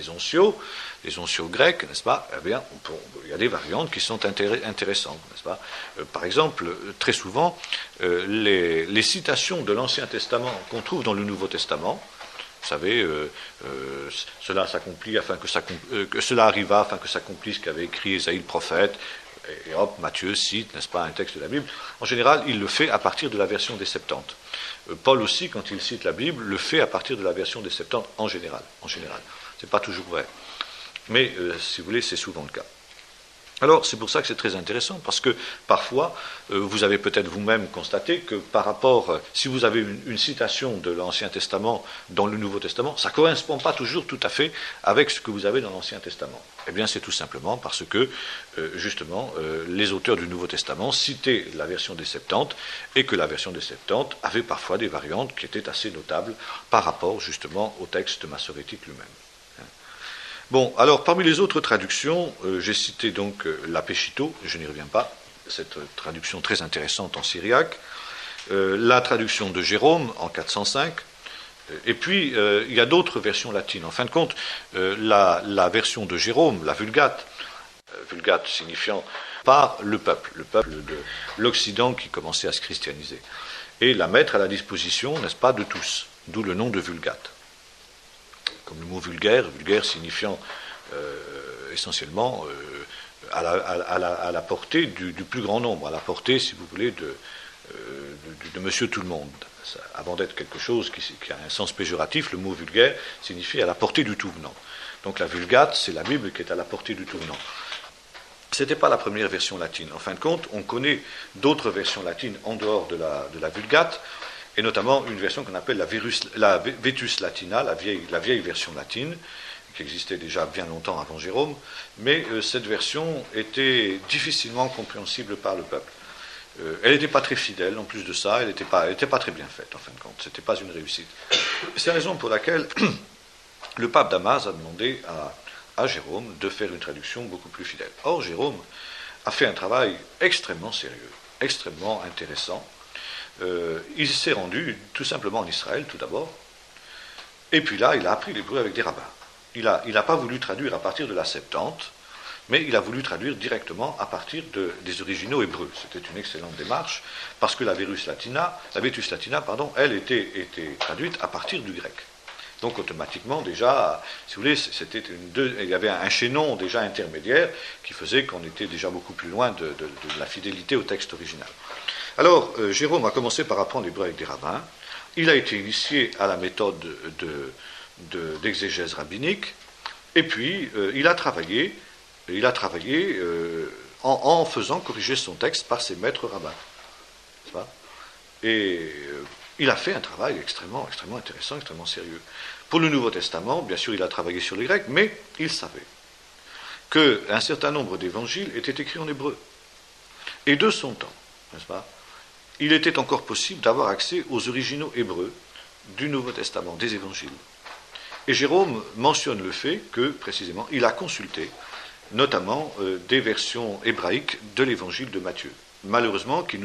les onciaux grecs, n'est-ce pas? Eh bien, il y a des variantes qui sont intéressantes, n'est-ce pas? Par exemple, très souvent, les citations de l'Ancien Testament qu'on trouve dans le Nouveau Testament, vous savez, cela s'accomplit que cela arriva afin que s'accomplisse ce qu'avait écrit Ésaïe le prophète, et hop, Matthieu cite, n'est-ce pas, un texte de la Bible. En général, il le fait à partir de la version des Septante. Paul aussi, quand il cite la Bible, le fait à partir de la version des Septante en général. C'est pas toujours vrai. Mais, si vous voulez, c'est souvent le cas. Alors, c'est pour ça que c'est très intéressant, parce que parfois, vous avez peut-être vous-même constaté que par rapport, si vous avez une citation de l'Ancien Testament dans le Nouveau Testament, ça ne correspond pas toujours tout à fait avec ce que vous avez dans l'Ancien Testament. Eh bien, c'est tout simplement parce que, justement, les auteurs du Nouveau Testament citaient la version des Septante, et que la version des Septante avait parfois des variantes qui étaient assez notables par rapport, justement, au texte massorétique lui-même. Bon, alors parmi les autres traductions, j'ai cité donc la Péchito, je n'y reviens pas, cette traduction très intéressante en syriaque, la traduction de Jérôme en 405, et puis il y a d'autres versions latines. En fin de compte, la version de Jérôme, la Vulgate signifiant par le peuple de l'Occident qui commençait à se christianiser, et la mettre à la disposition, n'est-ce pas, de tous, d'où le nom de Vulgate. Comme le mot vulgaire signifiant essentiellement à la portée du plus grand nombre, à la portée, si vous voulez, de monsieur tout le monde. Ça, avant d'être quelque chose qui a un sens péjoratif, le mot vulgaire signifie à la portée du tout venant. Donc la Vulgate, c'est la Bible qui est à la portée du tout venant. Ce n'était pas la première version latine. En fin de compte, on connaît d'autres versions latines en dehors de la Vulgate, et notamment une version qu'on appelle la Vetus Latina, la vieille version latine, qui existait déjà bien longtemps avant Jérôme, mais cette version était difficilement compréhensible par le peuple. Elle n'était pas très fidèle, en plus de ça, elle n'était pas très bien faite, en fin de compte, ce n'était pas une réussite. C'est la raison pour laquelle le pape Damas a demandé à Jérôme de faire une traduction beaucoup plus fidèle. Or, Jérôme a fait un travail extrêmement sérieux, extrêmement intéressant. Il s'est rendu tout simplement en Israël, tout d'abord, et puis là, il a appris l'hébreu avec des rabbins. Il n'a pas voulu traduire à partir de la Septante, mais il a voulu traduire directement à partir des originaux hébreux. C'était une excellente démarche, parce que la Vetus Latina, elle était traduite à partir du grec. Donc automatiquement, déjà, si vous voulez, il y avait un chaînon déjà intermédiaire qui faisait qu'on était déjà beaucoup plus loin de la fidélité au texte original. Alors, Jérôme a commencé par apprendre l'hébreu avec des rabbins. Il a été initié à la méthode d'exégèse rabbinique, et puis il a travaillé en faisant corriger son texte par ses maîtres rabbins. Et il a fait un travail extrêmement intéressant, extrêmement sérieux. Pour le Nouveau Testament, bien sûr, il a travaillé sur les Grecs, mais il savait qu'un certain nombre d'évangiles étaient écrits en hébreu. Et de son temps, n'est-ce pas, il était encore possible d'avoir accès aux originaux hébreux du Nouveau Testament, des évangiles. Et Jérôme mentionne le fait que, précisément, il a consulté notamment des versions hébraïques de l'évangile de Matthieu, malheureusement qui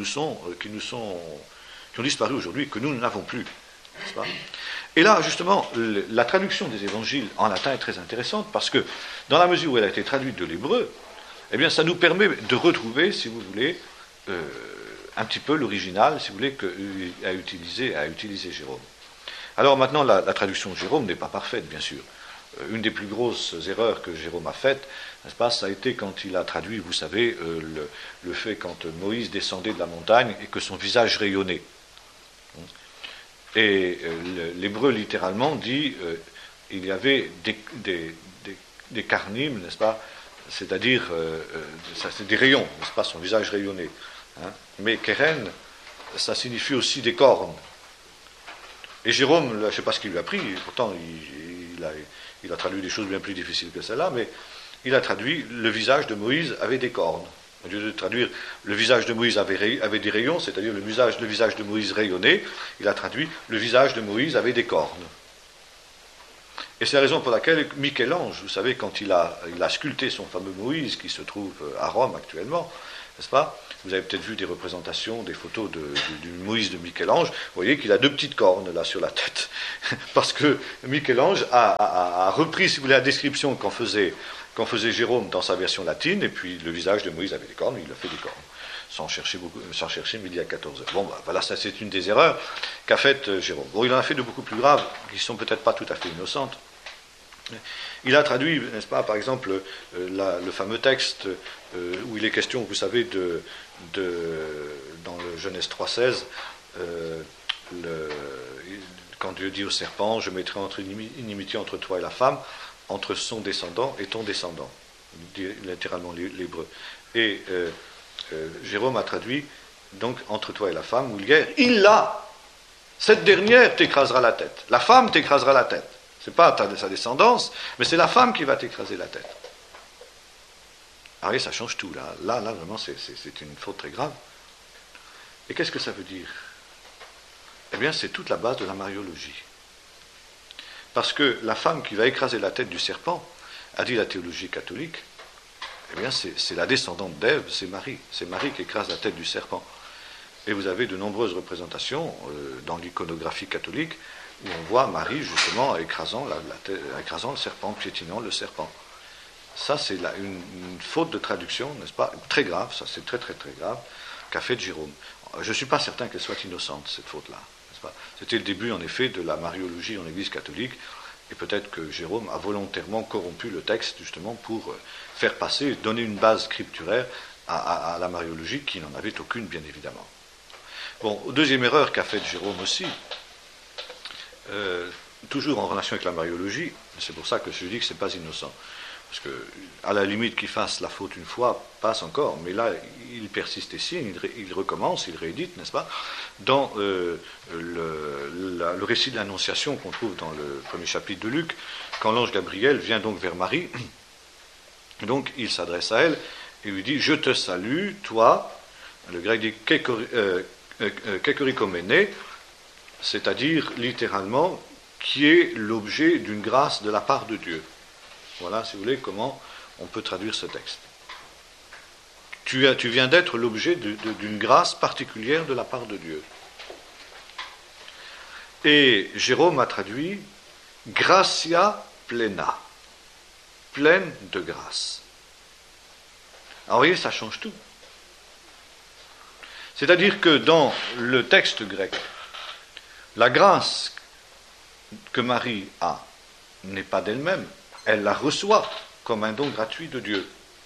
ont disparu aujourd'hui, que nous n'avons plus. N'est-ce pas ? Et là, justement, la traduction des évangiles en latin est très intéressante, parce que, dans la mesure où elle a été traduite de l'hébreu, eh bien, ça nous permet de retrouver, si vous voulez, un petit peu l'original, si vous voulez, qu'a utilisé Jérôme. Alors maintenant, la traduction de Jérôme n'est pas parfaite, bien sûr. Une des plus grosses erreurs que Jérôme a faites, n'est-ce pas, ça a été quand il a traduit, vous savez, le fait quand Moïse descendait de la montagne et que son visage rayonnait. Et l'hébreu littéralement dit il y avait des carnim, n'est-ce pas, c'est-à-dire c'est des rayons, n'est-ce pas, son visage rayonnait. Hein. Mais keren, ça signifie aussi des cornes. Et Jérôme, je ne sais pas ce qu'il lui a pris, pourtant il a traduit des choses bien plus difficiles que celle-là, mais il a traduit le visage de Moïse avait des cornes. Au lieu de traduire le visage de Moïse avait des rayons, c'est-à-dire le visage de Moïse rayonnait, il a traduit le visage de Moïse avait des cornes. Et c'est la raison pour laquelle Michel-Ange, vous savez, quand il a sculpté son fameux Moïse, qui se trouve à Rome actuellement, n'est-ce pas? Vous avez peut-être vu des représentations, des photos du Moïse de Michel-Ange. Vous voyez qu'il a 2 petites cornes là sur la tête. Parce que Michel-Ange a repris, si vous voulez, la description qu'en faisait Jérôme dans sa version latine, et puis le visage de Moïse avait des cornes, il a fait des cornes. Sans chercher midi à 14 heures. Bon, ben, voilà, ça c'est une des erreurs qu'a faite Jérôme. Bon, il en a fait de beaucoup plus graves, qui sont peut-être pas tout à fait innocentes. Il a traduit, n'est-ce pas, par exemple, le fameux texte où il est question, vous savez, dans le Genèse 3,16, quand Dieu dit au serpent, je mettrai inimitié entre toi et la femme, entre son descendant et ton descendant, dit littéralement l'hébreu. Et Jérôme a traduit, donc, entre toi et la femme, il l'a, cette dernière t'écrasera la tête. La femme t'écrasera la tête. Ce n'est pas sa descendance, mais c'est la femme qui va t'écraser la tête. Ah oui, ça change tout, là. Là, vraiment, c'est une faute très grave. Et qu'est-ce que ça veut dire? Eh bien, c'est toute la base de la mariologie. Parce que la femme qui va écraser la tête du serpent, a dit la théologie catholique, eh bien, c'est la descendante d'Ève, c'est Marie. C'est Marie qui écrase la tête du serpent. Et vous avez de nombreuses représentations dans l'iconographie catholique où on voit Marie, justement, écrasant le serpent, piétinant le serpent. Ça, c'est une faute de traduction, n'est-ce pas? Très grave, ça, c'est très, très, très grave, qu'a fait Jérôme. Je ne suis pas certain qu'elle soit innocente, cette faute-là. N'est-ce pas? C'était le début, en effet, de la mariologie en Église catholique, et peut-être que Jérôme a volontairement corrompu le texte, justement, pour faire passer, donner une base scripturaire à la mariologie, qui n'en avait aucune, bien évidemment. Bon, deuxième erreur qu'a faite Jérôme aussi, toujours en relation avec la mariologie, c'est pour ça que je dis que ce n'est pas innocent. Parce que, à la limite qu'il fasse la faute une fois, passe encore, mais là, il persiste ici, il recommence, il réédite, n'est-ce pas? Dans le récit de l'Annonciation qu'on trouve dans le premier chapitre de Luc, quand l'ange Gabriel vient donc vers Marie, donc il s'adresse à elle et lui dit « Je te salue, toi », le grec dit « kekorikoméné », c'est-à-dire littéralement qui est l'objet d'une grâce de la part de Dieu. Voilà, si vous voulez, comment on peut traduire ce texte. Tu viens d'être l'objet d'une grâce particulière de la part de Dieu. Et Jérôme a traduit gratia plena, pleine de grâce. Alors vous voyez, ça change tout. C'est-à-dire que dans le texte grec, la grâce que Marie a n'est pas d'elle-même, elle la reçoit comme un don gratuit de Dieu.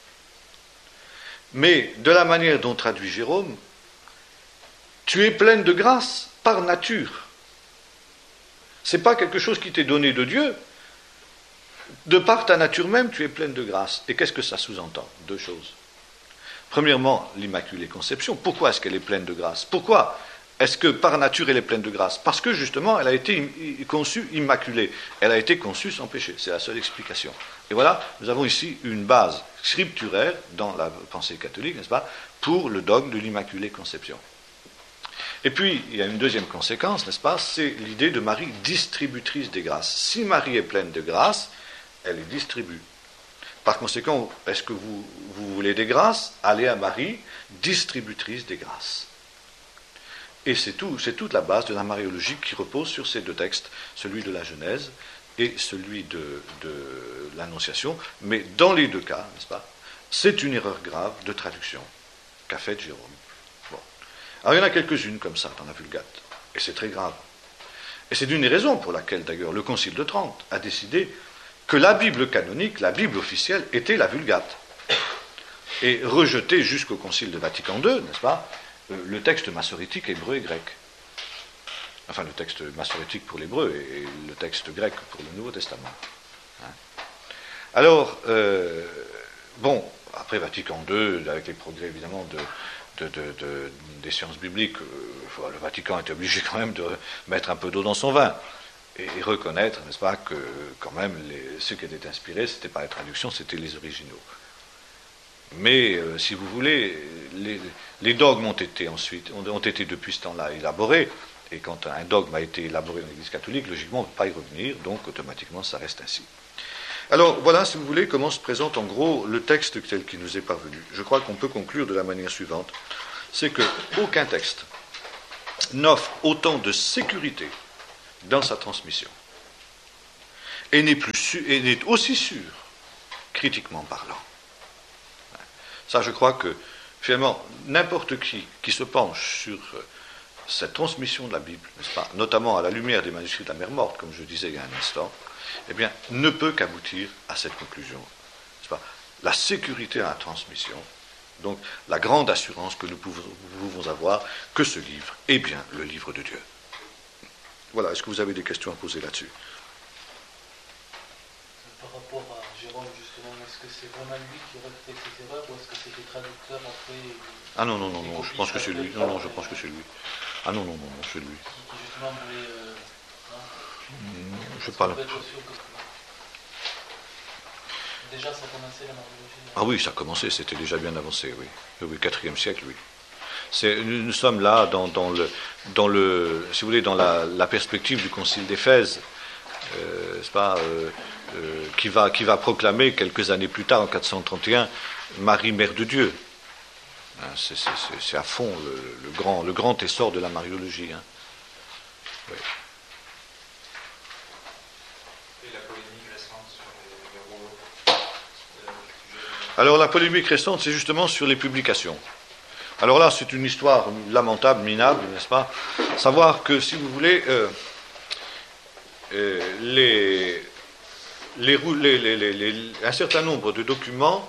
Mais de la manière dont traduit Jérôme, tu es pleine de grâce par nature. Ce n'est pas quelque chose qui t'est donné de Dieu. De par ta nature même, tu es pleine de grâce. Et qu'est-ce que ça sous-entend? 2 choses. Premièrement, l'Immaculée Conception. Pourquoi est-ce qu'elle est pleine de grâce? Pourquoi est-ce que par nature elle est pleine de grâce? Parce que justement, elle a été conçue immaculée. Elle a été conçue sans péché. C'est la seule explication. Et voilà, nous avons ici une base scripturaire dans la pensée catholique, n'est-ce pas, pour le dogme de l'Immaculée Conception. Et puis, il y a une deuxième conséquence, n'est-ce pas, c'est l'idée de Marie distributrice des grâces. Si Marie est pleine de grâces, elle les distribue. Par conséquent, est-ce que vous voulez des grâces? Allez à Marie, distributrice des grâces. Et c'est toute la base de la mariologie qui repose sur ces 2 textes, celui de la Genèse et celui de l'Annonciation. Mais dans les 2 cas, n'est-ce pas, c'est une erreur grave de traduction qu'a faite Jérôme. Bon. Alors il y en a quelques-unes comme ça dans la Vulgate, et c'est très grave. Et c'est une des raisons pour laquelle, d'ailleurs, le Concile de Trente a décidé que la Bible canonique, la Bible officielle, était la Vulgate. Et rejeté jusqu'au Concile de Vatican II, n'est-ce pas, le texte massorétique hébreu et grec. Enfin, le texte massorétique pour l'hébreu et le texte grec pour le Nouveau Testament. Hein? Alors, bon, après Vatican II, avec les progrès évidemment des sciences bibliques, le Vatican était obligé quand même de mettre un peu d'eau dans son vin et reconnaître, n'est-ce pas, que quand même ceux qui étaient inspirés, c'était pas les traductions, c'était les originaux. Mais, si vous voulez, les dogmes ont été depuis ce temps-là élaborés, et quand un dogme a été élaboré dans l'Église catholique, logiquement, on ne peut pas y revenir, donc automatiquement, ça reste ainsi. Alors voilà, si vous voulez, comment se présente en gros le texte tel qu'il nous est parvenu. Je crois qu'on peut conclure de la manière suivante, c'est qu'aucun texte n'offre autant de sécurité dans sa transmission et n'est aussi sûr, critiquement parlant. Ça, je crois que, finalement, n'importe qui se penche sur cette transmission de la Bible, n'est-ce pas, notamment à la lumière des manuscrits de la mer morte, comme je disais il y a un instant, eh bien, ne peut qu'aboutir à cette conclusion, n'est-ce pas, la sécurité à la transmission, donc la grande assurance que nous pouvons avoir que ce livre est bien le livre de Dieu. Voilà, est-ce que vous avez des questions à poser là-dessus? Par rapport à Jérôme, justement, est-ce que c'est vraiment lui qui aurait fait ces erreurs ou est-ce que c'est des traducteurs après? Ah non, je pense que c'est lui. Non, je pense que c'est lui. Ah non, c'est lui. Qui justement voulait. Je sais pas là. Déjà, ça commençait la mariologie. Ah oui, ça a commencé, c'était déjà bien avancé, oui. Oui, 4e siècle, oui. Nous sommes là dans le, si vous voulez, dans la perspective du Concile d'Éphèse, c'est pas, qui va proclamer quelques années plus tard, en 431, Marie, Mère de Dieu. Hein, c'est à fond le grand essor de la mariologie. Hein. Oui. Et la polémique récente sur les rouleaux. Alors la polémique récente, c'est justement sur les publications. Alors là, c'est une histoire lamentable, minable, n'est-ce pas? Savoir que, si vous voulez, un certain nombre de documents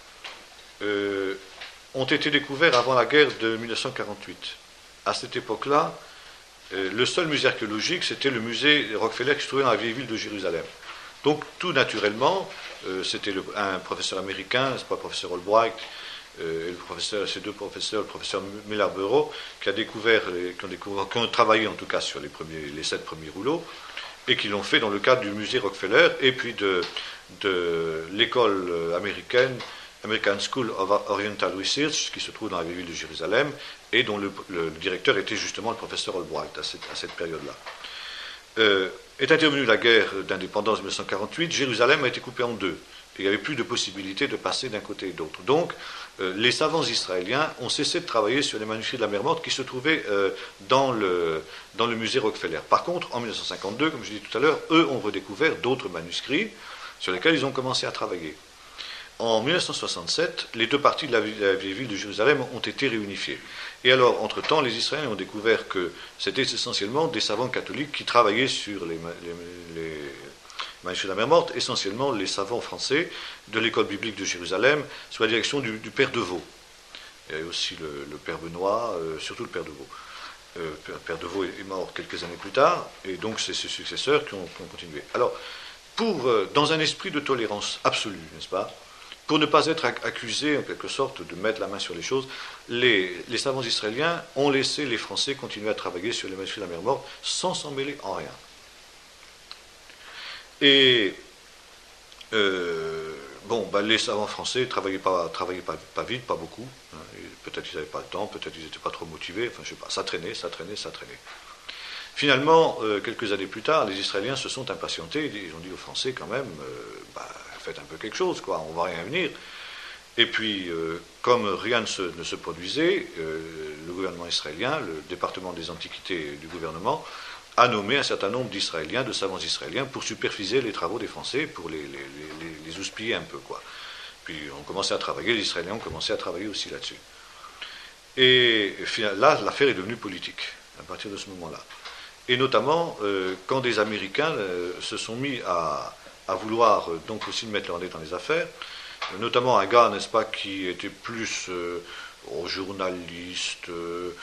ont été découverts avant la guerre de 1948. À cette époque-là, le seul musée archéologique, c'était le musée Rockefeller qui se trouvait dans la vieille ville de Jérusalem. Donc, tout naturellement, c'était un professeur américain, c'est pas le professeur Albright, ces deux professeurs, le professeur Miller-Burrow, qui ont travaillé en tout cas sur les 7 premiers rouleaux, et qui l'ont fait dans le cadre du musée Rockefeller, et puis de l'école américaine, American School of Oriental Research, qui se trouve dans la ville de Jérusalem, et dont le directeur était justement le professeur Albright à cette période-là. Est intervenue la guerre d'indépendance de 1948, Jérusalem a été coupée en deux. Il n'y avait plus de possibilité de passer d'un côté et de l'autre. Donc, les savants israéliens ont cessé de travailler sur les manuscrits de la mer morte qui se trouvaient dans le musée Rockefeller. Par contre, en 1952, comme je l'ai dit tout à l'heure, eux ont redécouvert d'autres manuscrits sur lesquels ils ont commencé à travailler. En 1967, les deux parties de la vieille ville de Jérusalem ont été réunifiées. Et alors, entre-temps, les Israéliens ont découvert que c'était essentiellement des savants catholiques qui travaillaient sur les manuscrits de la mer morte, essentiellement les savants français de l'école biblique de Jérusalem, sous la direction du père Deveau. Il y a aussi le père Benoît, surtout le père Deveau. Le père Deveau est mort quelques années plus tard, et donc c'est ses successeurs qui ont continué. Alors, dans un esprit de tolérance absolue, n'est-ce pas, pour ne pas être accusés, en quelque sorte, de mettre la main sur les choses, les savants israéliens ont laissé les Français continuer à travailler sur les manuscrits de la mer morte sans s'en mêler en rien. Et les savants français ne travaillaient pas vite, pas beaucoup. Hein, peut-être qu'ils n'avaient pas le temps, peut-être qu'ils n'étaient pas trop motivés, enfin je sais pas, ça traînait. Finalement, quelques années plus tard, les Israéliens se sont impatientés, ils ont dit aux Français quand même, faites un peu quelque chose, quoi, on ne va rien venir. Et puis, comme rien ne se produisait, le gouvernement israélien, le département des antiquités du gouvernement, a nommé un certain nombre d'Israéliens, de savants israéliens, pour superviser les travaux des Français, pour les houspiller un peu, quoi. Puis on commençait à travailler, les Israéliens ont commencé à travailler aussi là-dessus. Et là, l'affaire est devenue politique, à partir de ce moment-là. Et notamment, quand des Américains se sont mis à vouloir donc aussi mettre leur nez dans les affaires, notamment un gars, n'est-ce pas, qui était plus journaliste,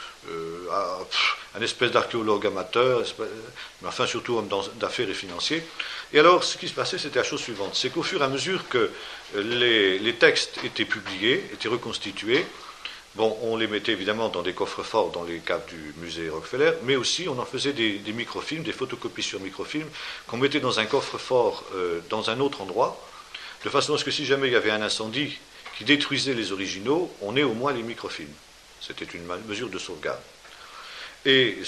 un espèce d'archéologue amateur, mais enfin surtout homme d'affaires et financier. Et alors, ce qui se passait, c'était la chose suivante, c'est qu'au fur et à mesure que les textes étaient publiés, étaient reconstitués, on les mettait évidemment dans des coffres-forts dans les caves du musée Rockefeller, mais aussi on en faisait des microfilms, des photocopies sur microfilm, qu'on mettait dans un coffre-fort dans un autre endroit, de façon à ce que si jamais il y avait un incendie qui détruisait les originaux, on ait au moins les microfilms. C'était une mesure de sauvegarde. Et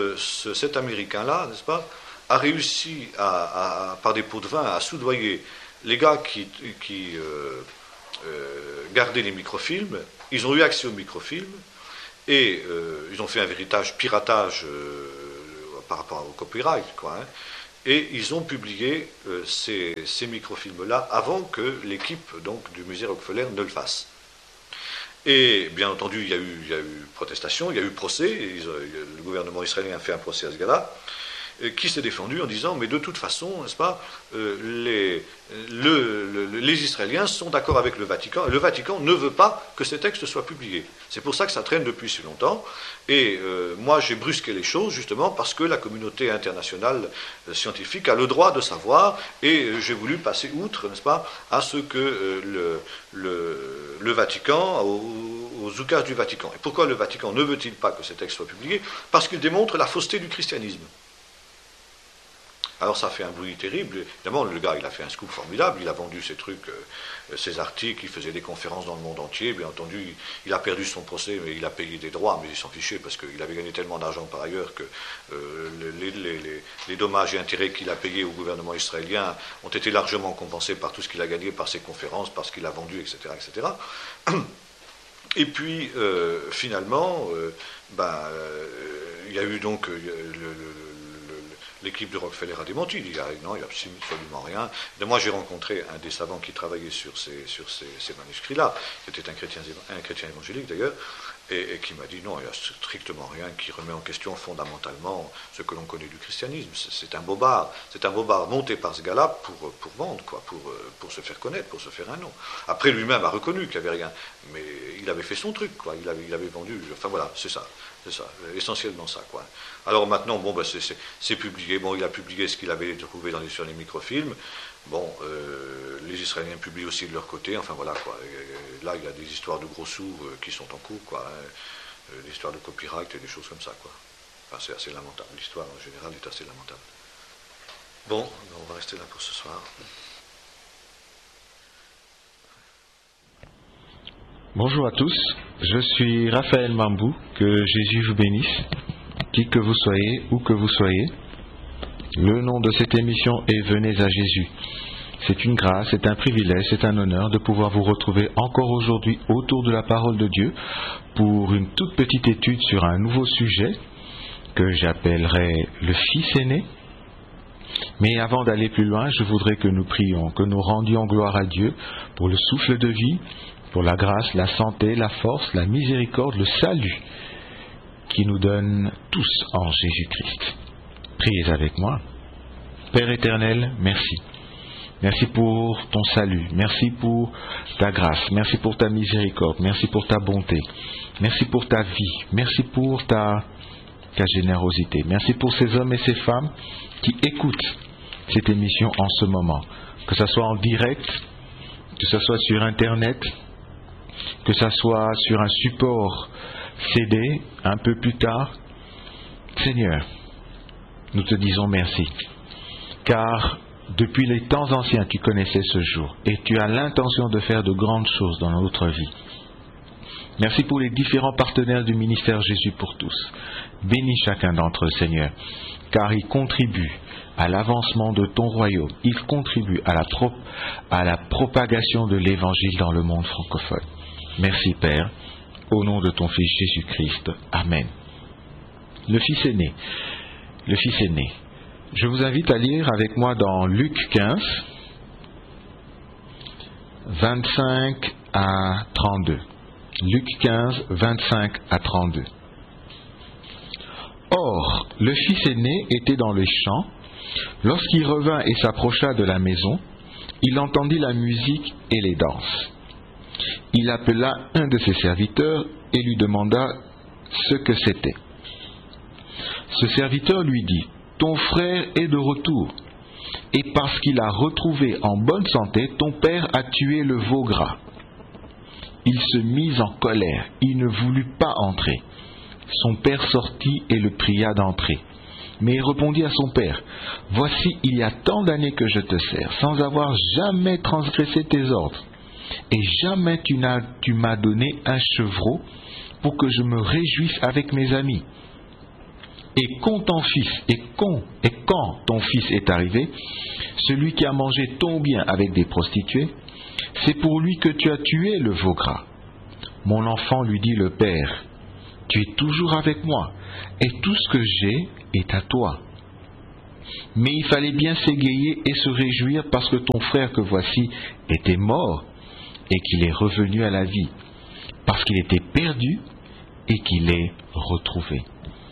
cet Américain-là, n'est-ce pas, a réussi, par des pots de vin, à soudoyer les gars qui gardaient les microfilms, ils ont eu accès aux microfilms et ils ont fait un véritable piratage par rapport au copyright, quoi, hein, et ils ont publié ces microfilms-là avant que l'équipe donc, du musée Rockefeller ne le fasse. Et bien entendu, il y a eu protestation, il y a eu procès, et le gouvernement israélien a fait un procès à ce gars-là, qui s'est défendu en disant, mais de toute façon, n'est-ce pas, les Israéliens sont d'accord avec le Vatican, et le Vatican ne veut pas que ces textes soient publiés. C'est pour ça que ça traîne depuis si longtemps, et moi j'ai brusqué les choses, justement, parce que la communauté internationale scientifique a le droit de savoir, et j'ai voulu passer outre, n'est-ce pas, à ce que le Vatican, aux oukases du Vatican. Et pourquoi le Vatican ne veut-il pas que ces textes soient publiés? Parce qu'il démontre la fausseté du christianisme. Alors ça fait un bruit terrible. Évidemment, le gars, il a fait un scoop formidable, il a vendu ses trucs, ses articles, il faisait des conférences dans le monde entier. Bien entendu, il a perdu son procès, mais il a payé des droits, mais il s'en fichait parce qu'il avait gagné tellement d'argent par ailleurs que les dommages et intérêts qu'il a payés au gouvernement israélien ont été largement compensés par tout ce qu'il a gagné par ses conférences, par ce qu'il a vendu, etc., etc. Et puis, finalement, il y a eu donc l'équipe de Rockefeller a démenti, il dit non, il n'y a absolument rien. Et moi, j'ai rencontré un des savants qui travaillait sur ces manuscrits-là, qui était un chrétien évangélique d'ailleurs, et qui m'a dit non, il n'y a strictement rien qui remet en question fondamentalement ce que l'on connaît du christianisme. C'est un bobard monté par ce gars-là pour vendre, quoi, pour se faire connaître, pour se faire un nom. Après, lui-même a reconnu qu'il n'y avait rien, mais il avait fait son truc, quoi. Il avait vendu. Enfin voilà, c'est ça, essentiellement ça, quoi. Alors maintenant, bon, c'est publié. Bon, il a publié ce qu'il avait trouvé sur les microfilms. Bon, les Israéliens publient aussi de leur côté. Enfin voilà, quoi. Et là, il y a des histoires de gros sous qui sont en cours, quoi. Hein. Des histoires de copyright et des choses comme ça, quoi. Enfin, c'est assez lamentable. L'histoire en général est assez lamentable. Bon, on va rester là pour ce soir. Bonjour à tous, je suis Raphaël Mambou, que Jésus vous bénisse, qui que vous soyez, où que vous soyez. Le nom de cette émission est Venez à Jésus. C'est une grâce, c'est un privilège, c'est un honneur de pouvoir vous retrouver encore aujourd'hui autour de la parole de Dieu pour une toute petite étude sur un nouveau sujet que j'appellerai le Fils aîné. Mais avant d'aller plus loin, je voudrais que nous prions, que nous rendions gloire à Dieu pour le souffle de vie, pour la grâce, la santé, la force, la miséricorde, le salut qui nous donne tous en Jésus-Christ. Priez avec moi. Père éternel, merci. Merci pour ton salut. Merci pour ta grâce. Merci pour ta miséricorde. Merci pour ta bonté. Merci pour ta vie. Merci pour ta générosité. Merci pour ces hommes et ces femmes qui écoutent cette émission en ce moment. Que ce soit en direct, que ce soit sur Internet, que ce soit sur un support CD un peu plus tard. Seigneur, nous te disons merci, car depuis les temps anciens tu connaissais ce jour et tu as l'intention de faire de grandes choses dans notre vie. Merci pour les différents partenaires du ministère Jésus pour tous. Bénis chacun d'entre eux, Seigneur, car ils contribuent à l'avancement de ton royaume. Ils contribuent à la propagation de l'évangile dans le monde francophone. Merci Père, au nom de ton Fils Jésus-Christ. Amen. Le Fils aîné. Le Fils aîné. Je vous invite à lire avec moi dans Luc 15, 25 à 32. Luc 15, 25 à 32. Or, le fils aîné était dans les champs. Lorsqu'il revint et s'approcha de la maison, il entendit la musique et les danses. Il appela un de ses serviteurs et lui demanda ce que c'était. Ce serviteur lui dit: « Ton frère est de retour, et parce qu'il a retrouvé en bonne santé, ton père a tué le veau gras. » Il se mit en colère, il ne voulut pas entrer. Son père sortit et le pria d'entrer. Mais il répondit à son père: « Voici, il y a tant d'années que je te sers, sans avoir jamais transgressé tes ordres. Et jamais tu m'as donné un chevreau pour que je me réjouisse avec mes amis. Et quand ton fils est arrivé, celui qui a mangé ton bien avec des prostituées, c'est pour lui que tu as tué le veau gras. Mon enfant, lui dit le père, tu es toujours avec moi, et tout ce que j'ai est à toi. Mais il fallait bien s'égayer et se réjouir parce que ton frère que voici était mort et qu'il est revenu à la vie, parce qu'il était perdu et qu'il est retrouvé.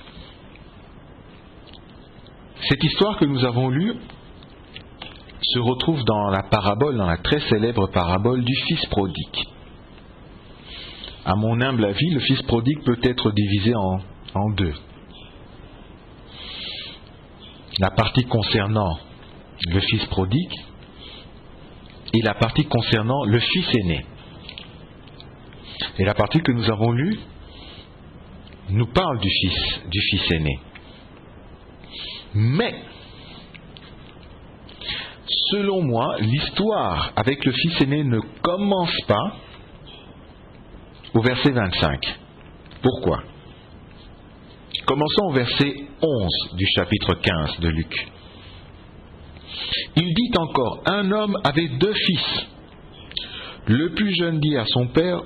Cette histoire que nous avons lue se retrouve dans la très célèbre parabole du fils prodigue. À mon humble avis, le fils prodigue peut être divisé en deux. La partie concernant le fils prodigue et la partie concernant le fils aîné. Et la partie que nous avons lue nous parle du fils aîné. Mais, selon moi, l'histoire avec le fils aîné ne commence pas au verset 25. Pourquoi ? Commençons au verset 11 du chapitre 15 de Luc. Il dit encore, un homme avait 2 fils. Le plus jeune dit à son père,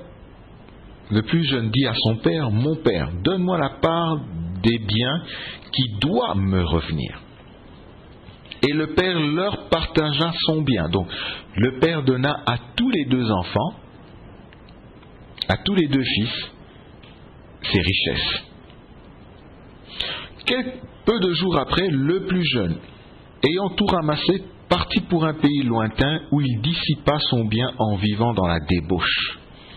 mon père, donne-moi la part des biens qui doit me revenir. Et le père leur partagea son bien. Donc, le père donna à tous les 2 enfants, à tous les 2 fils, ses richesses. Peu de jours après, le plus jeune, ayant tout ramassé, partit pour un pays lointain où il dissipa son bien en vivant dans la débauche.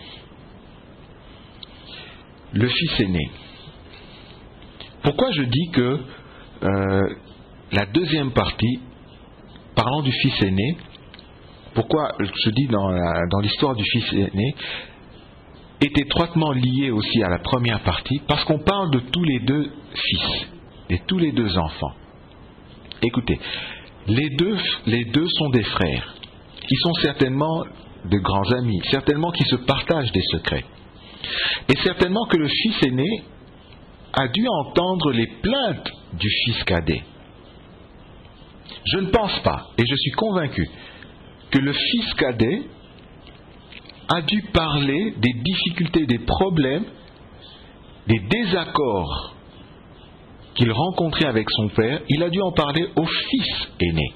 Le fils aîné. Pourquoi je dis que la deuxième partie, parlant du fils aîné, pourquoi je dis dans l'histoire du fils aîné, est étroitement liée aussi à la première partie, parce qu'on parle de tous les 2 fils, de tous les 2 enfants. Écoutez, les deux sont des frères, qui sont certainement de grands amis, certainement qui se partagent des secrets. Et certainement que le fils aîné a dû entendre les plaintes du fils cadet. Je ne pense pas, et je suis convaincu, que le fils cadet a dû parler des difficultés, des problèmes, des désaccords qu'il rencontrait avec son père. Il a dû en parler au fils aîné.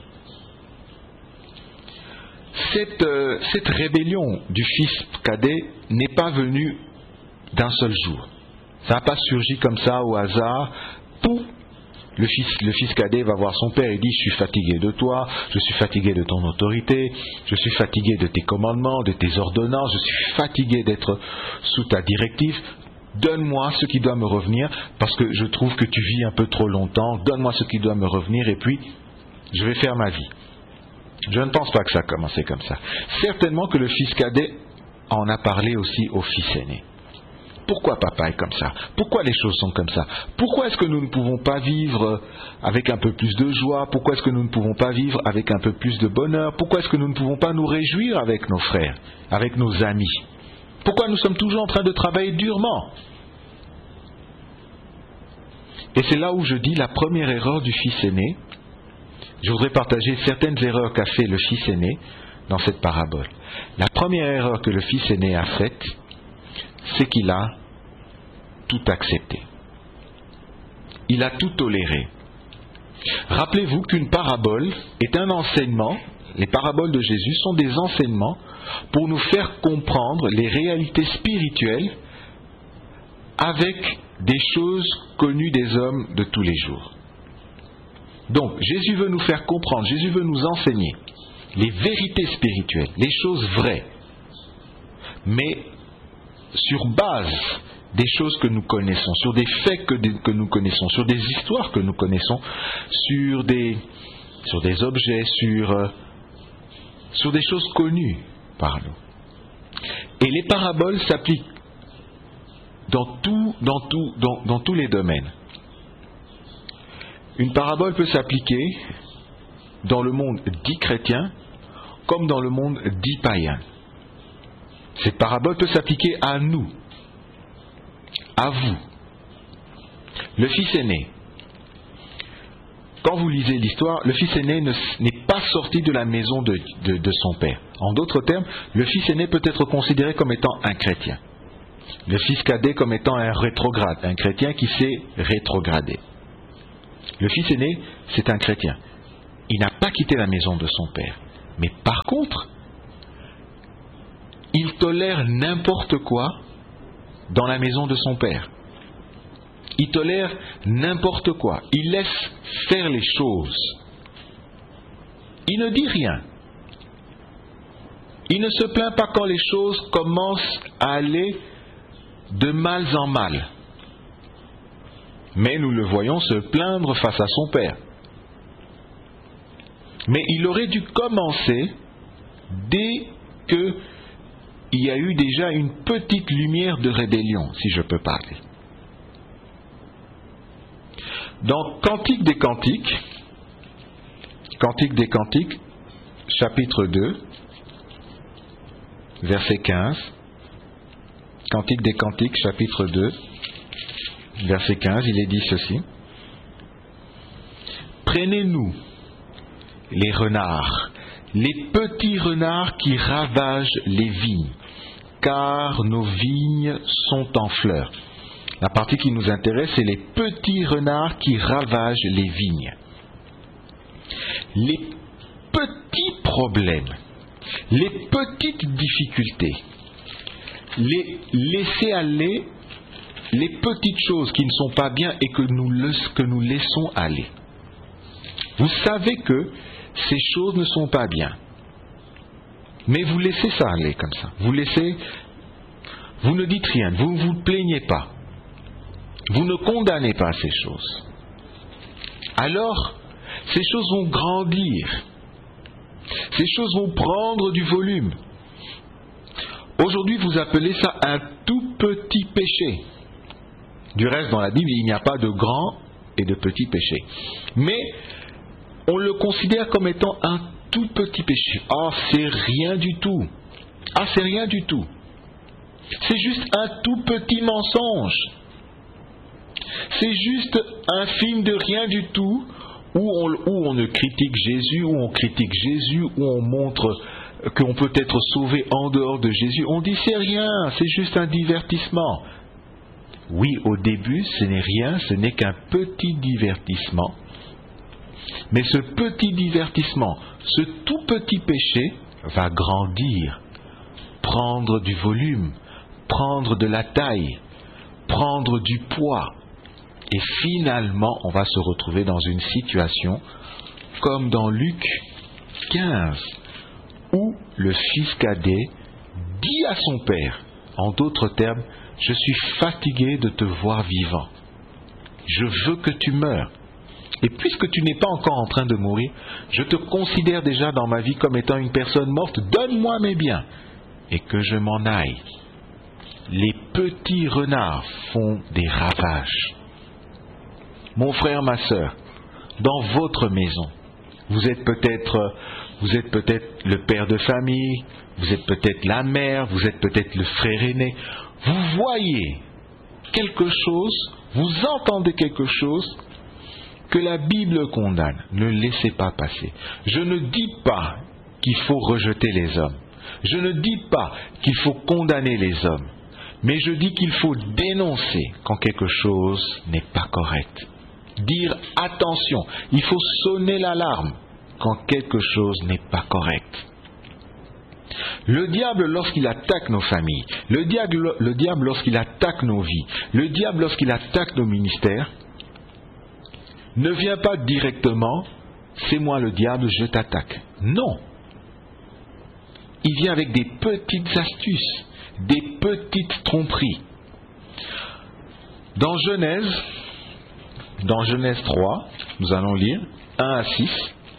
Cette rébellion du fils cadet n'est pas venue d'un seul jour. Ça n'a pas surgi comme ça au hasard. Pouf, le fils cadet va voir son père et dit, je suis fatigué de toi, je suis fatigué de ton autorité, je suis fatigué de tes commandements, de tes ordonnances, je suis fatigué d'être sous ta directive. Donne-moi ce qui doit me revenir, parce que je trouve que tu vis un peu trop longtemps. Donne-moi ce qui doit me revenir et puis je vais faire ma vie. Je ne pense pas que ça a commencé comme ça. Certainement que le fils cadet en a parlé aussi au fils aîné. Pourquoi papa est comme ça? Pourquoi les choses sont comme ça? Pourquoi est-ce que nous ne pouvons pas vivre avec un peu plus de joie? Pourquoi est-ce que nous ne pouvons pas vivre avec un peu plus de bonheur? Pourquoi est-ce que nous ne pouvons pas nous réjouir avec nos frères, avec nos amis? Pourquoi nous sommes toujours en train de travailler durement? Et c'est là où je dis la première erreur du fils aîné. Je voudrais partager certaines erreurs qu'a fait le fils aîné dans cette parabole. La première erreur que le fils aîné a faite, c'est qu'il a tout accepté. Il a tout toléré. Rappelez-vous qu'une parabole est un enseignement. Les paraboles de Jésus sont des enseignements pour nous faire comprendre les réalités spirituelles avec des choses connues des hommes de tous les jours. Donc, Jésus veut nous faire comprendre, Jésus veut nous enseigner les vérités spirituelles, les choses vraies, mais sur base des choses que nous connaissons, sur des faits que nous connaissons, sur des histoires que nous connaissons, sur des objets, sur des choses connues par nous. Et les paraboles s'appliquent dans tous les domaines. Une parabole peut s'appliquer dans le monde dit chrétien comme dans le monde dit païen. Cette parabole peut s'appliquer à nous, à vous. Le fils aîné quand vous lisez l'histoire, le fils aîné n'est pas sorti de la maison de son père. En d'autres termes, le fils aîné peut être considéré comme étant un chrétien. Le fils cadet comme étant un rétrograde, un chrétien qui s'est rétrogradé. Le fils aîné, c'est un chrétien. Il n'a pas quitté la maison de son père. Mais par contre, il tolère n'importe quoi dans la maison de son père. Il tolère n'importe quoi. Il laisse faire les choses. Il ne dit rien. Il ne se plaint pas quand les choses commencent à aller de mal en mal. Mais nous le voyons se plaindre face à son père. Mais il aurait dû commencer dès qu'il y a eu déjà une petite lumière de rébellion, si je peux parler. Dans Cantique des Cantiques, chapitre 2, verset 15, Cantique des Cantiques, chapitre 2, verset 15, il est dit ceci. Prenez-nous les renards, les petits renards qui ravagent les vignes, car nos vignes sont en fleurs. La partie qui nous intéresse, c'est les petits renards qui ravagent les vignes. Les petits problèmes, les petites difficultés, les laisser aller, les petites choses qui ne sont pas bien et que nous laissons aller. Vous savez que ces choses ne sont pas bien. Mais vous laissez ça aller comme ça. Vous ne dites rien, vous ne vous plaignez pas. Vous ne condamnez pas ces choses. Alors, ces choses vont grandir. Ces choses vont prendre du volume. Aujourd'hui, vous appelez ça un tout petit péché. Du reste, dans la Bible, il n'y a pas de grand et de petit péché. Mais on le considère comme étant un tout petit péché. Ah, c'est rien du tout. Ah, c'est rien du tout. C'est juste un tout petit mensonge. C'est juste un film de rien du tout où on ne critique Jésus, où on critique Jésus, où on montre qu'on peut être sauvé en dehors de Jésus. On dit c'est rien, c'est juste un divertissement. Oui, au début, ce n'est rien, ce n'est qu'un petit divertissement. Mais ce petit divertissement, ce tout petit péché va grandir, prendre du volume, prendre de la taille, prendre du poids. Et finalement, on va se retrouver dans une situation comme dans Luc 15, où le fils cadet dit à son père, en d'autres termes, « Je suis fatigué de te voir vivant. Je veux que tu meures. Et puisque tu n'es pas encore en train de mourir, je te considère déjà dans ma vie comme étant une personne morte. Donne-moi mes biens et que je m'en aille. » Les petits renards font des ravages. Mon frère, ma sœur, dans votre maison, vous êtes peut-être le père de famille, vous êtes peut-être la mère, vous êtes peut-être le frère aîné. Vous voyez quelque chose, vous entendez quelque chose que la Bible condamne. Ne laissez pas passer. Je ne dis pas qu'il faut rejeter les hommes. Je ne dis pas qu'il faut condamner les hommes. Mais je dis qu'il faut dénoncer quand quelque chose n'est pas correct. Dire attention, il faut sonner l'alarme quand quelque chose n'est pas correct. Le diable, lorsqu'il attaque nos familles, le diable lorsqu'il attaque nos vies, le diable lorsqu'il attaque nos ministères, ne vient pas directement, c'est moi le diable, je t'attaque. Non. Il vient avec des petites astuces, des petites tromperies. Dans Genèse 3, nous allons lire 1 à 6.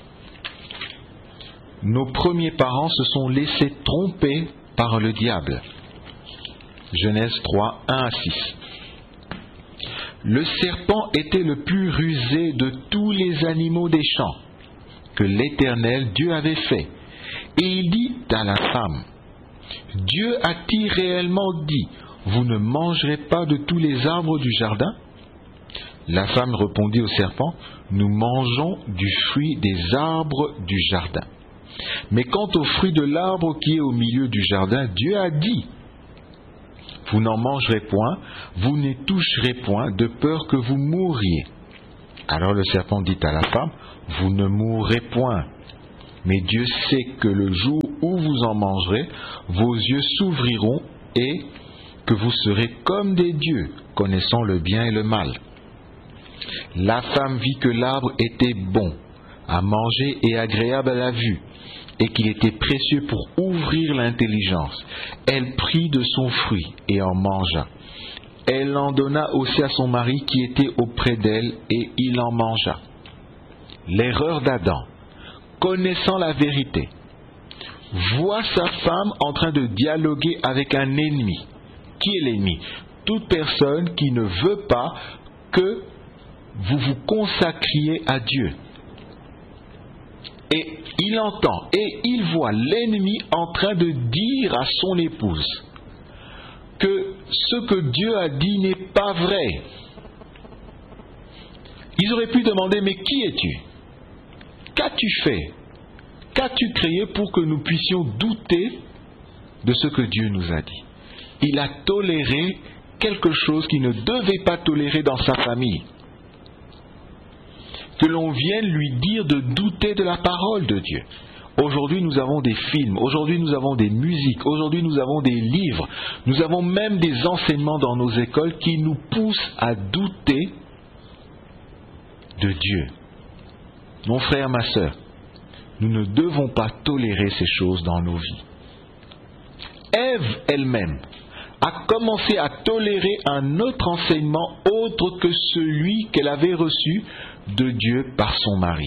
Nos premiers parents se sont laissés tromper par le diable. Genèse 3, 1 à 6. Le serpent était le plus rusé de tous les animaux des champs que l'Éternel Dieu avait fait. Et il dit à la femme, Dieu a-t-il réellement dit, vous ne mangerez pas de tous les arbres du jardin? La femme répondit au serpent, nous mangeons du fruit des arbres du jardin. Mais quant au fruit de l'arbre qui est au milieu du jardin, Dieu a dit, vous n'en mangerez point, vous n'y toucherez point, de peur que vous mouriez. Alors le serpent dit à la femme, vous ne mourrez point. Mais Dieu sait que le jour où vous en mangerez, vos yeux s'ouvriront et que vous serez comme des dieux, connaissant le bien et le mal. La femme vit que l'arbre était bon à manger et agréable à la vue, et qu'il était précieux pour ouvrir l'intelligence. Elle prit de son fruit et en mangea. Elle en donna aussi à son mari qui était auprès d'elle, et il en mangea. L'erreur d'Adam, connaissant la vérité, voit sa femme en train de dialoguer avec un ennemi. Qui est l'ennemi? Toute personne qui ne veut pas que vous vous consacriez à Dieu. Et il entend et il voit l'ennemi en train de dire à son épouse que ce que Dieu a dit n'est pas vrai. Ils auraient pu demander, mais qui es-tu? Qu'as-tu fait? Qu'as-tu créé pour que nous puissions douter de ce que Dieu nous a dit? Il a toléré quelque chose qu'il ne devait pas tolérer dans sa famille. Que l'on vienne lui dire de douter de la parole de Dieu. Aujourd'hui, nous avons des films, aujourd'hui, nous avons des musiques, aujourd'hui, nous avons des livres, nous avons même des enseignements dans nos écoles qui nous poussent à douter de Dieu. Mon frère, ma sœur, nous ne devons pas tolérer ces choses dans nos vies. Ève elle-même a commencé à tolérer un autre enseignement autre que celui qu'elle avait reçu de Dieu par son mari.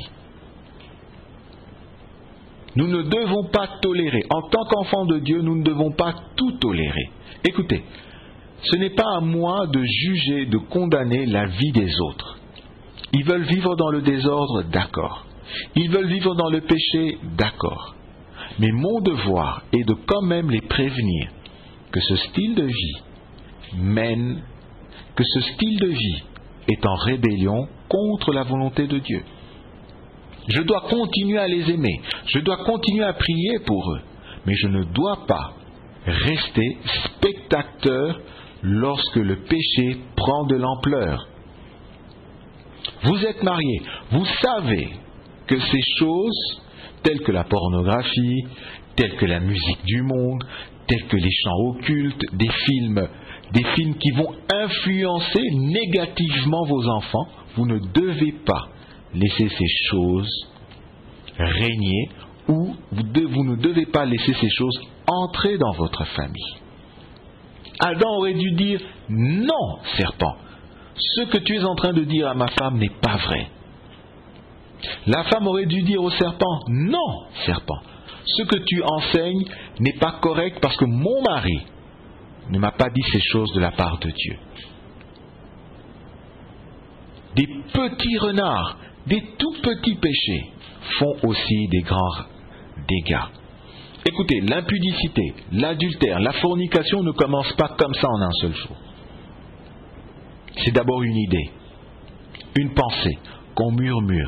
Nous ne devons pas tolérer. En tant qu'enfants de Dieu, nous ne devons pas tout tolérer. Écoutez, ce n'est pas à moi de juger, de condamner la vie des autres. Ils veulent vivre dans le désordre, d'accord. Ils veulent vivre dans le péché, d'accord. Mais mon devoir est de quand même les prévenir que ce style de vie que ce style de vie est en rébellion contre la volonté de Dieu. Je dois continuer à les aimer, je dois continuer à prier pour eux, mais je ne dois pas rester spectateur lorsque le péché prend de l'ampleur. Vous êtes mariés, vous savez que ces choses, telles que la pornographie, telles que la musique du monde, telles que les chants occultes, des films qui vont influencer négativement vos enfants, vous ne devez pas laisser ces choses régner, ou vous ne devez pas laisser ces choses entrer dans votre famille. Adam aurait dû dire, non, serpent, ce que tu es en train de dire à ma femme n'est pas vrai. La femme aurait dû dire au serpent, non, serpent, ce que tu enseignes n'est pas correct parce que mon mari ne m'a pas dit ces choses de la part de Dieu. Des petits renards, des tout petits péchés font aussi des grands dégâts. Écoutez, l'impudicité, l'adultère, la fornication ne commencent pas comme ça en un seul jour. C'est d'abord une idée, une pensée qu'on murmure,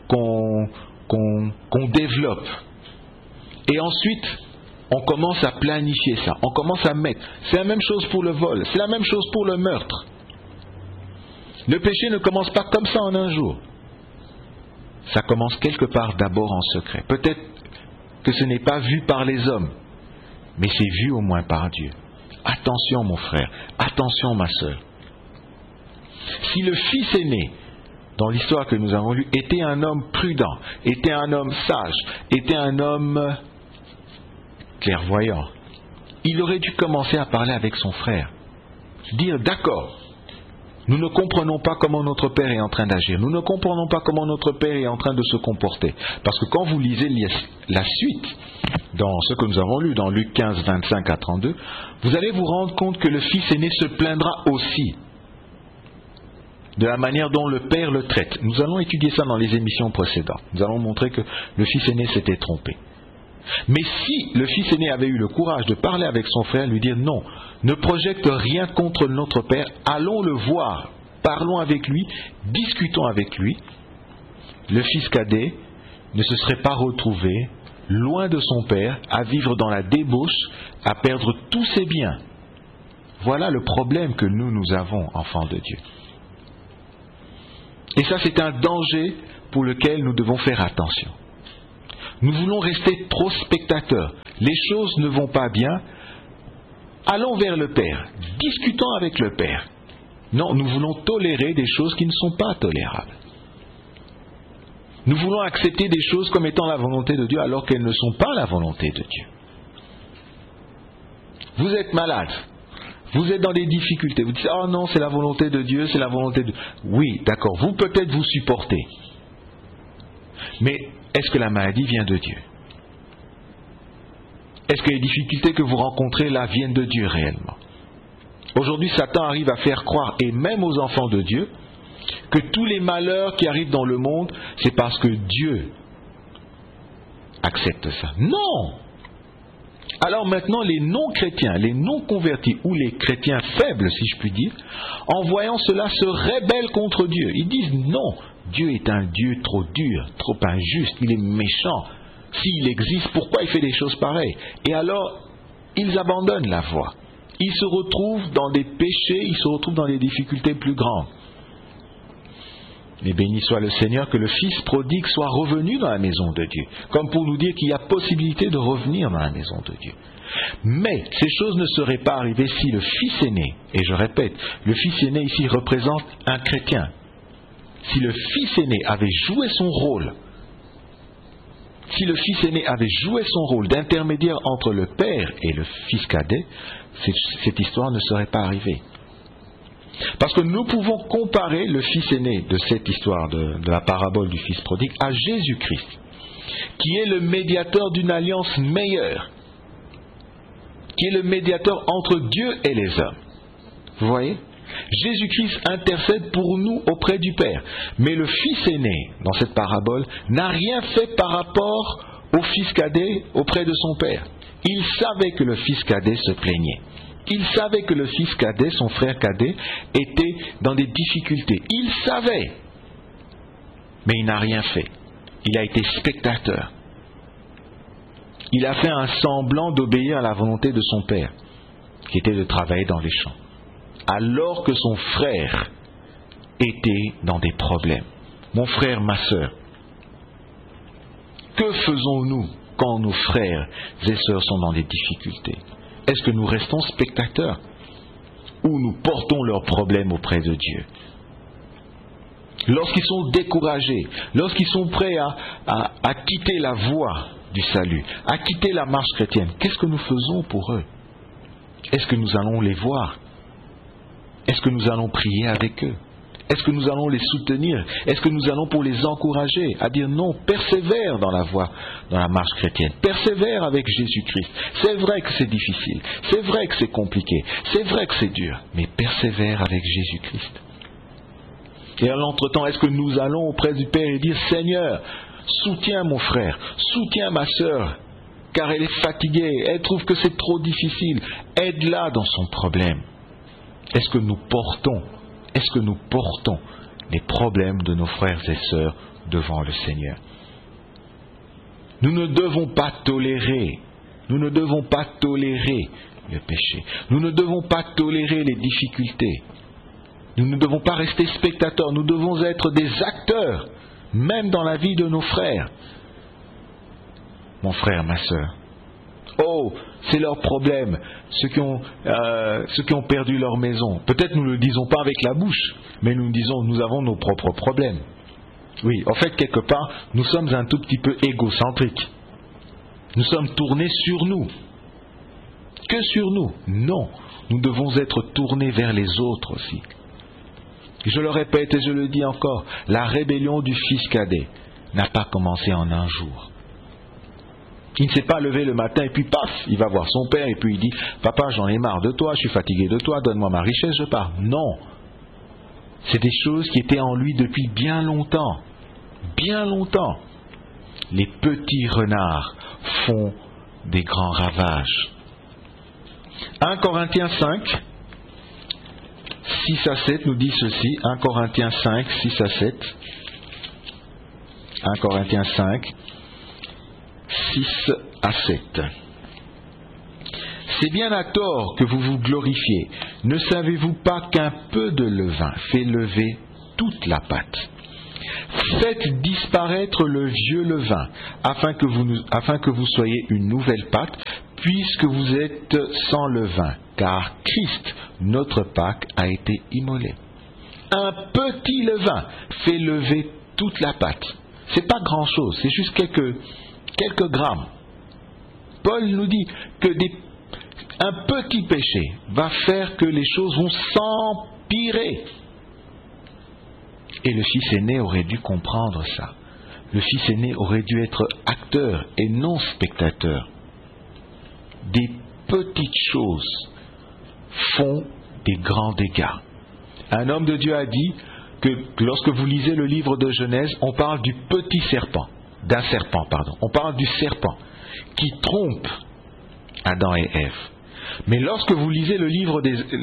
qu'on développe. Et ensuite, on commence à planifier ça, on commence à mettre. C'est la même chose pour le vol, c'est la même chose pour le meurtre. Le péché ne commence pas comme ça en un jour. Ça commence quelque part d'abord en secret. Peut-être que ce n'est pas vu par les hommes, mais c'est vu au moins par Dieu. Attention mon frère, attention ma sœur. Si le fils aîné, dans l'histoire que nous avons lue, était un homme prudent, était un homme sage, était un homme clairvoyant, il aurait dû commencer à parler avec son frère. Dire, d'accord, nous ne comprenons pas comment notre Père est en train d'agir, nous ne comprenons pas comment notre Père est en train de se comporter. Parce que quand vous lisez la suite, dans ce que nous avons lu, dans Luc 15, 25 à 32, vous allez vous rendre compte que le fils aîné se plaindra aussi de la manière dont le père le traite. Nous allons étudier ça dans les émissions précédentes. Nous allons montrer que le fils aîné s'était trompé. Mais si le fils aîné avait eu le courage de parler avec son frère, lui dire non, ne projette rien contre notre père, allons le voir parlons avec lui, discutons avec lui, le fils cadet ne se serait pas retrouvé loin de son père, à vivre dans la débauche, à perdre tous ses biens. Voilà le problème que nous avons, enfants de Dieu. Et ça, c'est un danger pour lequel nous devons faire attention. Nous voulons rester trop spectateurs. Les choses ne vont pas bien. Allons vers le Père. Discutons avec le Père. Non, nous voulons tolérer des choses qui ne sont pas tolérables. Nous voulons accepter des choses comme étant la volonté de Dieu alors qu'elles ne sont pas la volonté de Dieu. Vous êtes malade. Vous êtes dans des difficultés. Vous dites, oh non, c'est la volonté de Dieu, c'est la volonté de Dieu. Oui, d'accord, vous peut-être vous supportez. Mais est-ce que la maladie vient de Dieu? Est-ce que les difficultés que vous rencontrez là viennent de Dieu réellement? Aujourd'hui, Satan arrive à faire croire, et même aux enfants de Dieu, que tous les malheurs qui arrivent dans le monde, c'est parce que Dieu accepte ça. Non! Alors maintenant, les non-chrétiens, les non-convertis, ou les chrétiens faibles, si je puis dire, en voyant cela, se rebellent contre Dieu. Ils disent non, Dieu est un Dieu trop dur, trop injuste, il est méchant. S'il existe, pourquoi il fait des choses pareilles? Et alors, ils abandonnent la voie. Ils se retrouvent dans des péchés, ils se retrouvent dans des difficultés plus grandes. Mais béni soit le Seigneur que le Fils prodigue soit revenu dans la maison de Dieu, comme pour nous dire qu'il y a possibilité de revenir dans la maison de Dieu. Mais ces choses ne seraient pas arrivées si le Fils aîné, et je répète, le Fils aîné ici représente un chrétien, si le Fils aîné avait joué son rôle, si le Fils aîné avait joué son rôle d'intermédiaire entre le Père et le Fils cadet, cette histoire ne serait pas arrivée. Parce que nous pouvons comparer le Fils aîné de cette histoire de la parabole du Fils prodigue à Jésus-Christ, qui est le médiateur d'une alliance meilleure, qui est le médiateur entre Dieu et les hommes. Vous voyez ? Jésus-Christ intercède pour nous auprès du Père. Mais le Fils aîné, dans cette parabole, n'a rien fait par rapport au Fils cadet auprès de son Père. Il savait que le Fils cadet se plaignait. Il savait que le fils cadet, son frère cadet, était dans des difficultés. Il savait. Mais il n'a rien fait. Il a été spectateur. Il a fait un semblant d'obéir à la volonté de son père, qui était de travailler dans les champs. Alors que son frère était dans des problèmes. Mon frère, ma sœur, que faisons-nous quand nos frères et sœurs sont dans des difficultés? Est-ce que nous restons spectateurs ou nous portons leurs problèmes auprès de Dieu? Lorsqu'ils sont découragés, lorsqu'ils sont prêts à quitter la voie du salut, à quitter la marche chrétienne, qu'est-ce que nous faisons pour eux? Est-ce que nous allons les voir? Est-ce que nous allons prier avec eux? Est-ce que nous allons les soutenir? Est-ce que nous allons pour les encourager à dire non, persévère dans la voie, dans la marche chrétienne, persévère avec Jésus-Christ. C'est vrai que c'est difficile, c'est vrai que c'est compliqué, c'est vrai que c'est dur, mais persévère avec Jésus-Christ. Et en l'entretemps, est-ce que nous allons auprès du Père et dire Seigneur, soutiens mon frère, soutiens ma sœur, car elle est fatiguée, elle trouve que c'est trop difficile, aide-la dans son problème. Est-ce que nous portons les problèmes de nos frères et sœurs devant le Seigneur? Nous ne devons pas tolérer le péché. Nous ne devons pas tolérer les difficultés. Nous ne devons pas rester spectateurs. Nous devons être des acteurs, même dans la vie de nos frères. Mon frère, ma sœur. Oh, c'est leur problème, ceux qui ont perdu leur maison. Peut-être nous ne le disons pas avec la bouche, mais nous disons nous avons nos propres problèmes. Oui, en fait, quelque part, nous sommes un tout petit peu égocentriques. Nous sommes tournés sur nous. Que sur nous? Non, nous devons être tournés vers les autres aussi. Je le répète et je le dis encore, la rébellion du fils cadet n'a pas commencé en un jour. Il ne s'est pas levé le matin et puis paf, il va voir son père et puis il dit « Papa, j'en ai marre de toi, je suis fatigué de toi, donne-moi ma richesse, je pars. » Non. C'est des choses qui étaient en lui depuis bien longtemps. Bien longtemps. Les petits renards font des grands ravages. 1 Corinthiens 5, 6 à 7 nous dit ceci, 1 Corinthiens 5, 6 à 7. 1 Corinthiens 5, 6 à 7. C'est bien à tort que vous vous glorifiez. Ne savez-vous pas qu'un peu de levain fait lever toute la pâte? Faites disparaître le vieux levain, afin que vous soyez une nouvelle pâte, puisque vous êtes sans levain, car Christ, notre Pâque, a été immolé. Un petit levain fait lever toute la pâte. C'est pas grand-chose, c'est juste quelques grammes. Paul nous dit que un petit péché va faire que les choses vont s'empirer. Et le fils aîné aurait dû comprendre ça. Le fils aîné aurait dû être acteur et non spectateur. Des petites choses font des grands dégâts. Un homme de Dieu a dit que lorsque vous lisez le livre de Genèse, on parle du petit serpent, on parle du serpent qui trompe Adam et Ève. Mais lorsque vous lisez le livre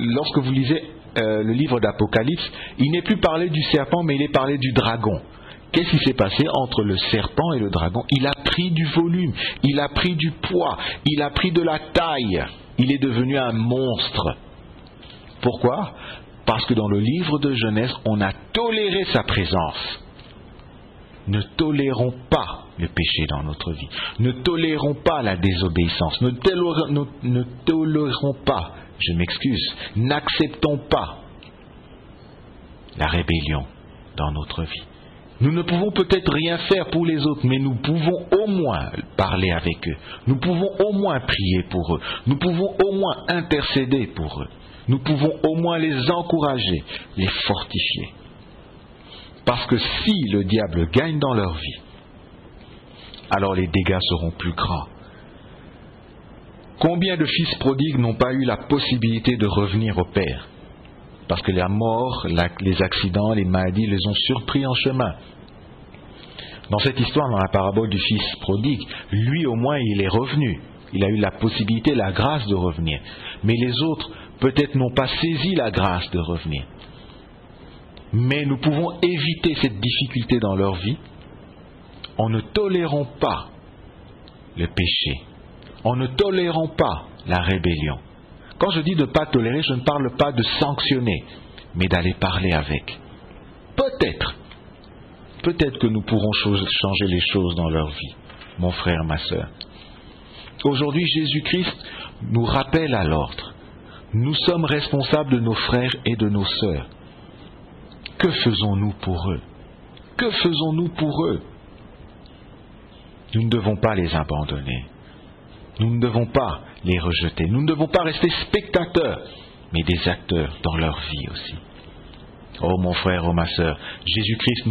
d'Apocalypse, il n'est plus parlé du serpent, mais il est parlé du dragon. Qu'est-ce qui s'est passé entre le serpent et le dragon? Il a pris du volume, il a pris du poids, il a pris de la taille, il est devenu un monstre. Pourquoi? Parce que dans le livre de Genèse, on a toléré sa présence. Ne tolérons pas le péché dans notre vie. Ne tolérons pas la désobéissance. Ne tolérons pas, n'acceptons pas la rébellion dans notre vie. Nous ne pouvons peut-être rien faire pour les autres, mais nous pouvons au moins parler avec eux. Nous pouvons au moins prier pour eux. Nous pouvons au moins intercéder pour eux. Nous pouvons au moins les encourager, les fortifier. Parce que si le diable gagne dans leur vie, alors les dégâts seront plus grands. Combien de fils prodigues n'ont pas eu la possibilité de revenir au Père? Parce que la mort, les accidents, les maladies les ont surpris en chemin. Dans cette histoire, dans la parabole du fils prodigue, lui au moins il est revenu. Il a eu la possibilité, la grâce de revenir. Mais les autres, peut-être n'ont pas saisi la grâce de revenir. Mais nous pouvons éviter cette difficulté dans leur vie en ne tolérant pas le péché, en ne tolérant pas la rébellion. Quand je dis de ne pas tolérer, je ne parle pas de sanctionner, mais d'aller parler avec. Peut-être que nous pourrons changer les choses dans leur vie, mon frère, ma sœur. Aujourd'hui, Jésus-Christ nous rappelle à l'ordre. Nous sommes responsables de nos frères et de nos sœurs. Que faisons-nous pour eux? Que faisons-nous pour eux? Nous ne devons pas les abandonner. Nous ne devons pas les rejeter. Nous ne devons pas rester spectateurs, mais des acteurs dans leur vie aussi. Oh mon frère, oh ma sœur, Jésus-Christ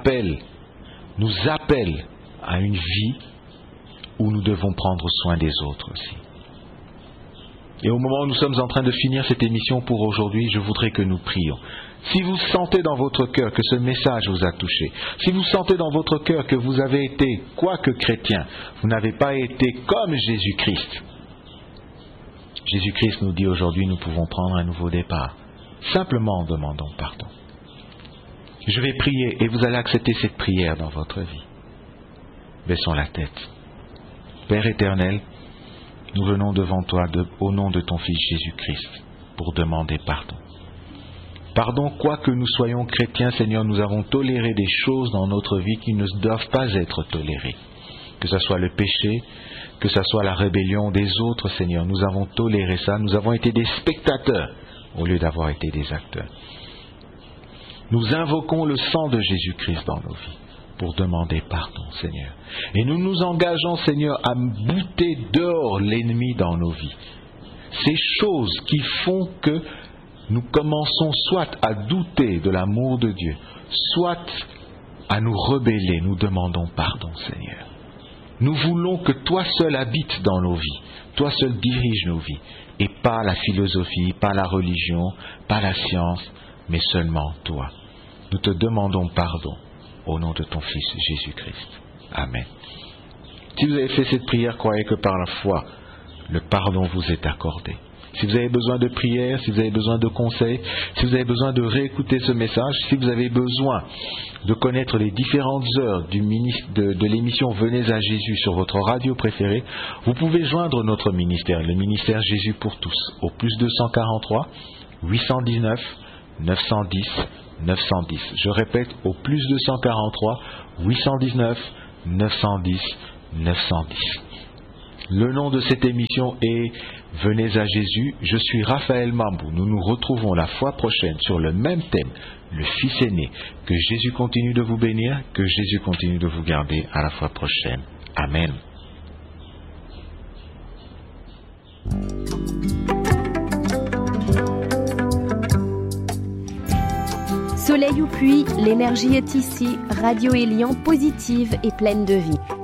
nous appelle à une vie où nous devons prendre soin des autres aussi. Et au moment où nous sommes en train de finir cette émission pour aujourd'hui, je voudrais que nous prions. Si vous sentez dans votre cœur que ce message vous a touché, si vous sentez dans votre cœur que vous avez été, quoique chrétien, vous n'avez pas été comme Jésus-Christ. Jésus-Christ nous dit aujourd'hui, nous pouvons prendre un nouveau départ. Simplement en demandant pardon. Je vais prier et vous allez accepter cette prière dans votre vie. Baissons la tête. Père éternel, nous venons devant toi au nom de ton Fils Jésus-Christ pour demander pardon. Pardon, quoique nous soyons chrétiens, Seigneur, nous avons toléré des choses dans notre vie qui ne doivent pas être tolérées. Que ce soit le péché, que ce soit la rébellion des autres, Seigneur, nous avons toléré ça, nous avons été des spectateurs au lieu d'avoir été des acteurs. Nous invoquons le sang de Jésus-Christ dans nos vies pour demander pardon, Seigneur. Et nous nous engageons, Seigneur, à bouter dehors l'ennemi dans nos vies. Ces choses qui font que nous commençons soit à douter de l'amour de Dieu, soit à nous rebeller, nous demandons pardon, Seigneur. Nous voulons que toi seul habites dans nos vies, toi seul dirige nos vies, et pas la philosophie, pas la religion, pas la science, mais seulement toi. Nous te demandons pardon au nom de ton Fils Jésus-Christ. Amen. Si vous avez fait cette prière, croyez que par la foi, le pardon vous est accordé. Si vous avez besoin de prière, si vous avez besoin de conseils, si vous avez besoin de réécouter ce message, si vous avez besoin de connaître les différentes heures de l'émission Venez à Jésus sur votre radio préférée, vous pouvez joindre notre ministère, le ministère Jésus pour tous, au plus 243 819 910 910. Je répète, au plus 243 819 910 910. Le nom de cette émission est Venez à Jésus. Je suis Raphaël Mambou. Nous nous retrouvons la fois prochaine sur le même thème, le Fils aîné. Que Jésus continue de vous bénir, que Jésus continue de vous garder. À la fois prochaine. Amen. Soleil ou pluie, l'énergie est ici. Radio Élian positive et pleine de vie.